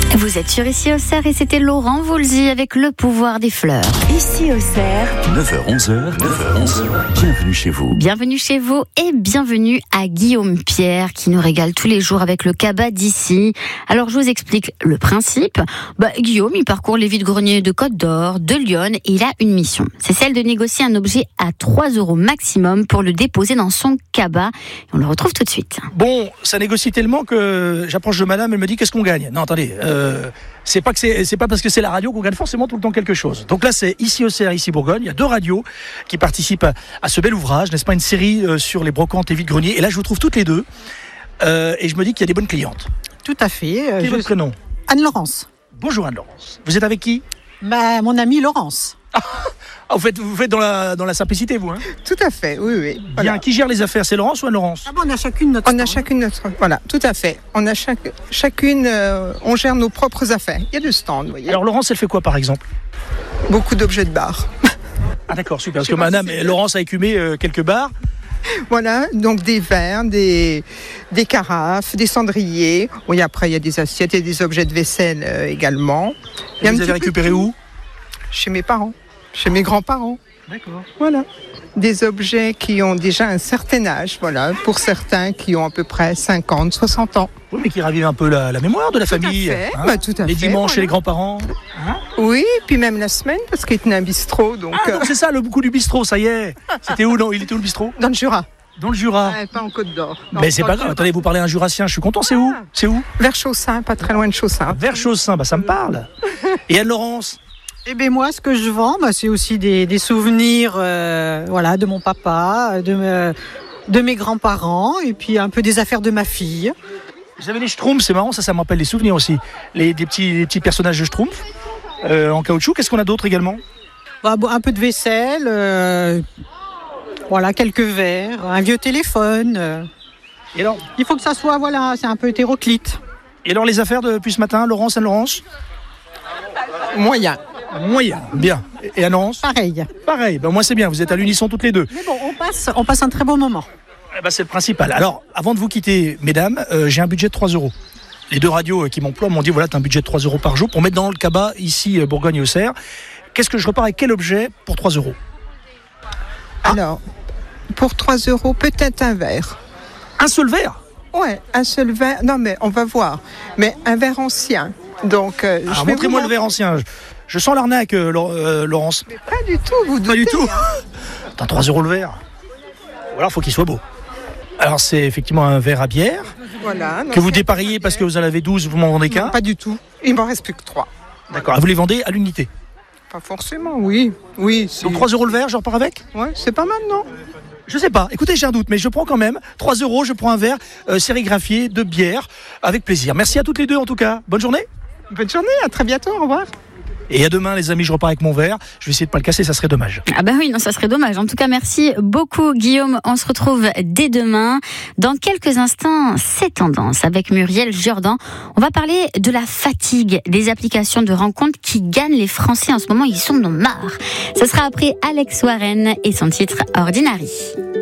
Vous êtes sur Ici Auxerre et c'était Laurent Voulzy avec le pouvoir des fleurs. Ici Auxerre, 9h-11h, bienvenue chez vous. Bienvenue chez vous et bienvenue à Guillaume Pierre qui nous régale tous les jours avec le cabas d'ici. Alors je vous explique le principe. Guillaume, il parcourt les vides-greniers de Côte d'Or, de Lyon et il a une mission. C'est celle de négocier un objet à 3 € maximum pour le déposer dans son cabas. Et on le retrouve tout de suite. Bon, ça négocie tellement que j'approche de madame, elle me dit qu'est-ce qu'on gagne. Non, attendez, c'est pas parce que c'est la radio qu'on gagne forcément tout le temps quelque chose. Donc là, c'est Ici Auxerre, Ici Bourgogne. Il y a 2 radios qui participent à ce bel ouvrage, n'est-ce pas, une série sur les brocantes et vides-greniers. Et là, je vous trouve toutes les deux. Et je me dis qu'il y a des bonnes clientes. Tout à fait. Quel est votre prénom ? Anne-Laurence. Bonjour Anne-Laurence. Vous êtes avec qui ? Mon amie Laurence. Vous faites dans la simplicité, vous, hein ? Tout à fait, oui. Bien, Voilà. Qui gère les affaires ? C'est Laurence ou Anne-Laurence ? On a chacune notre stand. Chacune notre... Voilà, tout à fait. On a chacune... on gère nos propres affaires. Il y a 2 stands, vous voyez. Alors Laurence, elle fait quoi par exemple ? Beaucoup d'objets de bar. Ah d'accord, super. Parce que madame Laurence a écumé quelques bars. Voilà, donc des verres, des carafes, des cendriers. Oui, après, il y a des assiettes et des objets de vaisselle également. Il y a Vous un avez petit récupéré peu de où ? tout. Chez mes parents, chez mes grands-parents. D'accord. Voilà. Des objets qui ont déjà un certain âge, voilà, pour certains qui ont à peu près 50, 60 ans. Oui, mais qui ravivent un peu la mémoire de la famille. Tout à Les fait, dimanches chez voilà. les grands-parents. Oui, puis même la semaine, parce qu'il tenait un bistrot, donc Donc c'est ça, le coup du bistrot, ça y est. C'était où ? Non, il était où le bistrot ? dans le Jura. Dans le Jura. Pas en Côte d'Or. Non, Mais c'est dans pas le grave. Jura. Attendez, vous parlez un jurassien, je suis content. C'est où ? C'est où ? Vers Chaussin, pas très loin de Chaussin. Vers Chaussin, ça me parle. Et Anne-Laurence ? Eh bien moi, ce que je vends, c'est aussi des souvenirs de mon papa, de mes grands-parents, et puis un peu des affaires de ma fille. Vous avez les Schtroumpfs, c'est marrant, ça me rappelle des souvenirs aussi. Des petits personnages de Schtroumpfs en caoutchouc. Qu'est-ce qu'on a d'autre également ? Un peu de vaisselle, quelques verres, un vieux téléphone. Et alors, Il faut que ça soit, c'est un peu hétéroclite. les affaires depuis ce matin, Laurence, Anne-Laurence ? Moyen. Moyen, bien. Et Anne-Laurence ? Pareil. Moi c'est bien, vous êtes à l'unisson toutes les deux. Mais bon, on passe un très bon moment. C'est le principal. Alors, avant de vous quitter, mesdames, j'ai un budget de 3 €. Les 2 radios qui m'emploient m'ont dit, voilà, tu as un budget de 3 € par jour pour mettre dans le cabas, ici, Bourgogne et Auxerre. Qu'est-ce que je repars avec quel objet pour 3 €? Alors, pour 3 €, peut-être un verre. Un seul verre? Ouais, un seul verre. Non, mais on va voir. Mais un verre ancien. Donc, Alors, montrez-moi le verre ancien. Je sens l'arnaque, Laurence. Mais pas du tout, vous doutez. Pas du tout. Hein. Attends, 3 € le verre. Ou alors, faut qu'il soit beau. Alors, c'est effectivement un verre à bière Voilà. que vous dépareillez parce que vous en avez 12, vous m'en vendez qu'un. Non, pas du tout. Il m'en reste plus que 3. D'accord. Vous les vendez à l'unité. Pas forcément, oui. Oui, Donc 3 € le verre, je repars avec? Ouais, c'est pas mal, non? Je sais pas. Écoutez, j'ai un doute, mais je prends quand même 3 €. Je prends un verre sérigraphié de bière avec plaisir. Merci à toutes les deux en tout cas. Bonne journée. Bonne journée, à très bientôt, au revoir. Et à demain, les amis, je repars avec mon verre. Je vais essayer de pas le casser, ça serait dommage. Oui, non, ça serait dommage. En tout cas, merci beaucoup, Guillaume. On se retrouve dès demain. Dans quelques instants, c'est Tendance avec Muriel Jordan. On va parler de la fatigue des applications de rencontres qui gagnent les Français en ce moment. Ils sont dans marre. Ce sera après Alex Warren et son titre Ordinary.